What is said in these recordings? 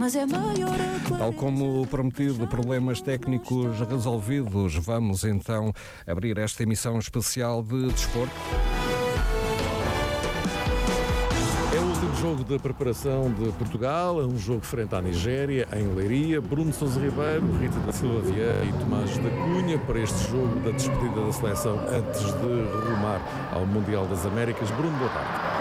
mas é maior a Tal como prometido, problemas técnicos resolvidos, vamos então abrir esta emissão especial de desporto. É o último jogo de preparação de Portugal, é um jogo frente à Nigéria, em Leiria. Bruno Sousa Ribeiro, Rita da Silva Vieira e Tomás da Cunha para este jogo da despedida da seleção antes de rumar ao Mundial das Américas. Bruno, boa tarde.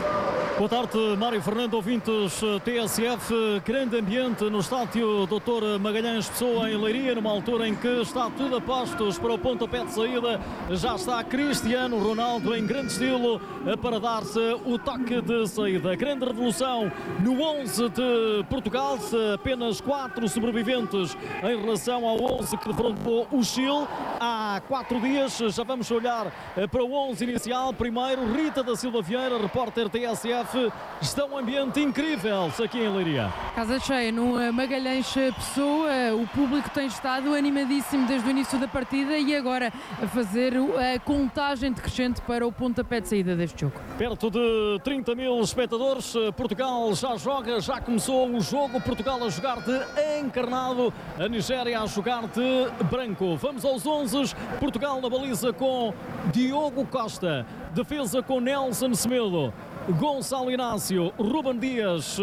Boa tarde, Mário Fernando, ouvintes TSF. Grande ambiente no estádio Dr. Magalhães Pessoa, em Leiria, numa altura em que está tudo a postos para o pontapé de saída. Já está Cristiano Ronaldo em grande estilo para dar-se o toque de saída. Grande revolução no 11 de Portugal, apenas 4 sobreviventes em relação ao 11 que defrontou o Chile há 4 dias. Já vamos olhar para o 11 inicial. Primeiro, Rita da Silva Vieira, repórter TSF. Está um ambiente incrível aqui em Leiria. Casa cheia no Magalhães Pessoa, o público tem estado animadíssimo desde o início da partida e agora a fazer a contagem decrescente para o pontapé de saída deste jogo. Perto de 30 mil espectadores, Portugal já joga, já começou o jogo, Portugal a jogar de encarnado, a Nigéria a jogar de branco. Vamos aos 11, Portugal na baliza com Diogo Costa, defesa com Nelson Semedo, Gonçalo Inácio, Ruben Dias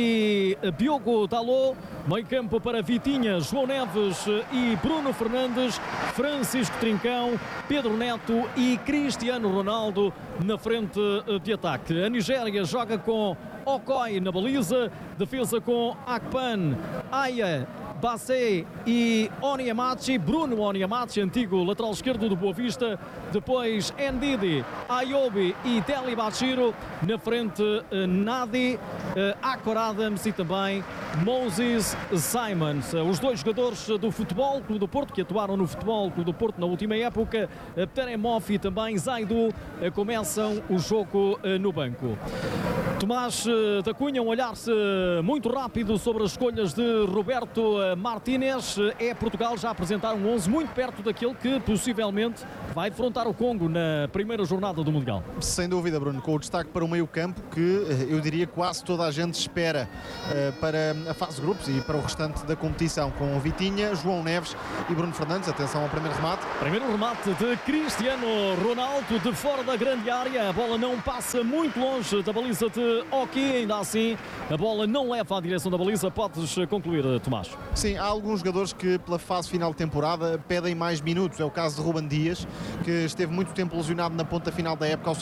e Diogo Dalot. Meio campo para Vitinha, João Neves e Bruno Fernandes, Francisco Trincão, Pedro Neto e Cristiano Ronaldo na frente de ataque. A Nigéria joga com Okoye na baliza, defesa com Akpan, Aya, Bassé e Onyemachi, Bruno Onyemachi, antigo lateral esquerdo do Boa Vista, depois Ndidi, Ayobi e Deli Bachiro, na frente Nadi, Akor Adams e também Moses Simons. Os dois jogadores do Futebol Clube do Porto, que atuaram no Futebol Clube do Porto na última época, Teremoff e também Zaidu, começam o jogo no banco. Tomás da Cunha, um olhar-se muito rápido sobre as escolhas de Roberto Martínez. É Portugal já a apresentar um 11 muito perto daquele que possivelmente vai defrontar o Congo na primeira jornada do Mundial. Sem dúvida, Bruno, com o destaque para o meio-campo que eu diria quase toda a gente espera para a fase de grupos e para o restante da competição, com Vitinha, João Neves e Bruno Fernandes. Atenção ao primeiro remate. Primeiro remate de Cristiano Ronaldo de fora da grande área. A bola não passa muito longe da baliza de Oki, ainda assim a bola não leva à direção da baliza. Podes concluir, Tomás? Sim, há alguns jogadores que pela fase final de temporada pedem mais minutos. É o caso de Ruben Dias, que esteve muito tempo lesionado na ponta final da época,